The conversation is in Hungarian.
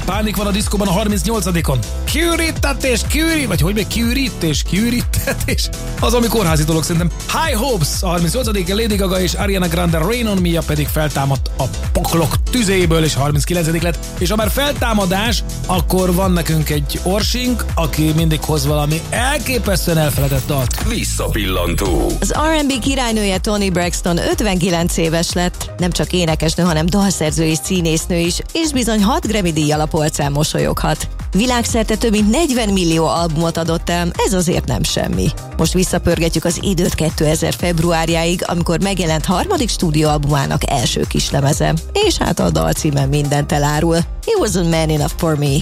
Pánik van a diszkóban a 38-on. Kiürítetés, vagy hogy még kiürítetés. Az, ami kórházi dolog szerintem. High Hopes a 38-en, Lady Gaga és Ariana Grande Rain on Me pedig feltámadt a poklok tüzéből, és 39 lett. És ha már feltámadás, akkor van nekünk egy orsink, aki mindig hoz valami elképesztően elfeledett dalt. Visszapillantó. Az R&B királynője Toni Braxton 59 éves lett, nem csak énekesnő, hanem dalszerző és színésznő is, és bizony 6 Grammy-díjjal a polcán mosolyoghat. Világszerte több mint 40 millió albumot adott el, ez azért nem semmi. Most visszapörgetjük az időt 2000 februárjáig, amikor megjelent harmadik stúdióalbumának első kislemeze, és hát a dal címen mindent elárul. He wasn't man enough for me.